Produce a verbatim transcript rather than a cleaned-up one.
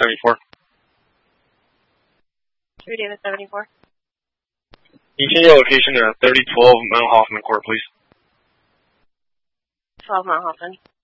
seventy-four. three Davis seventy-four. Can you change your location to thirty twelve Mount Hoffman Court, please? twelve Mount Hoffman.